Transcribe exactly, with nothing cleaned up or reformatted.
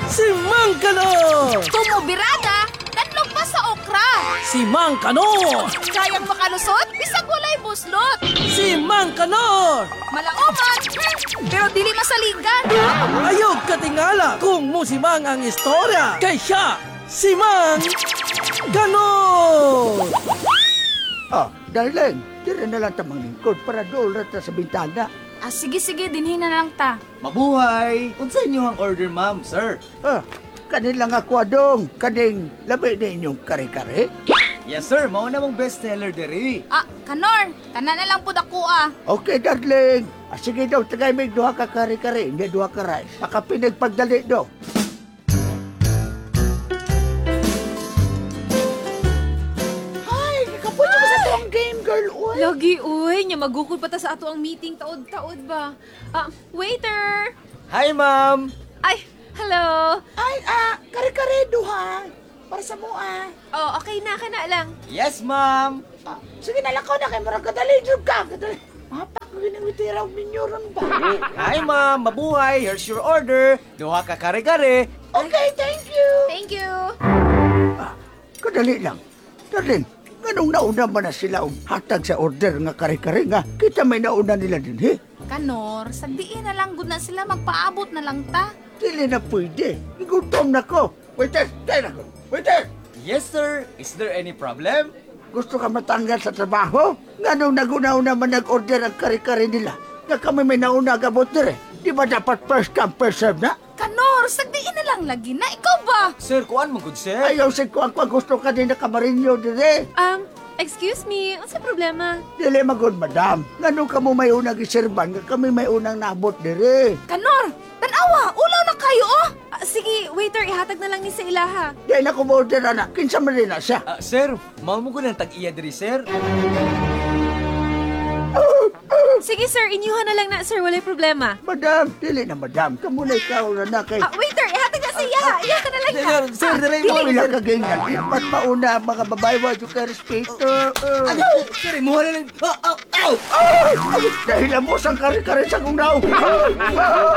Si Mang Kanor! Tumubirada, nanlog pa sa okra. Si Mang Kanor! Kayang makalusot, bisag walay buslot. Si Mang Kanor! Malaoman, hmm, pero dili masaligan. Ayog katingala kung musimang ang istorya kay siya, si Mang Kanor! Ah, darling, tira na lang tamang lingkod para doon rata sa bintana. Ah, sige, sige, dinhin na lang ta. Mabuhay! Unsa inyo ang order, ma'am, sir? Ah, kanilang ako adong, kaning labi na inyong kare-kare. Yes, sir. Mao na mong bestseller diri. Ah, Kanor, tanan na lang po dako ah. Okay, darling. Ah, sige daw, tagay may duha ka kare-kare, hindi duha ka rice. Baka pinagpagdali daw. Ay, kapucho ko sa tuwang game, girl. Uy. Lagi, uy. Nya magukod pa ta sa ato ang meeting taod-taod ba? Ah, waiter! Hi, ma'am! Ay, hello! Ay, ah, kare-kare duha. Para sa mo, ah. Oh, okay na, kana lang. Yes, ma'am! Ah, sige na lang ko na kay marang kadali, jud ka. Kadali. Mapak ko ginawitiraw ninyo ron ba? Hi, ma'am! Mabuhay! Here's your order! Duha ka kare-kare! Okay, thank you. Thank you! Kadali lang. Darling, ganong nauna man na sila og hatag sa order nga kare-kare nga. Kita may nauna nila din, he? Kanor, sagdiin na lang gud na sila magpaabot na lang ta. Dili na pwede. Igutom na ko. Waiter, tayo na ko. Waiter, Yes, sir! Is there any problem? gusto ka matanggal sa trabaho? Ganong naguna-una man nag-order ang kare-kare nila. Nga kami may nauna gabot dire. Di ba dapat first come, first serve na? Kanor, sagdiin na lang lagi na. Ikaw ba? Sir, kuan mo good, sir? Ayaw si ko ako gusto ka din na kamarinyo dire. Um, excuse me, ano sa problema? Dili magod, madam. Ganong ka mo may unang iserban, nga kami may unang nabot dire. Kanor, tanawa, ulaw na kayo oh. Ah, sige, waiter, ihatag na lang ni sa ilaha. Di na ko mo-order na. Kinsa man rin na siya. Ah, sir, mao mo ko ng tag-iya diri, sir? Sige, sir, inyuhan na lang na, sir. Walay problema. Madam, dili na madam. Kamu na ikaw na na kay... Ah, waiter, ihatag na sa ilaha. Iya ka na lang Sir, sir, diri mo! Pila ka ganyan. Ba't mauna mga babae mo yung ka respeto? Ano? Sir, imuha na lang! Ah, ah, ow! Dahil ang musang kare-kare sa kong daw.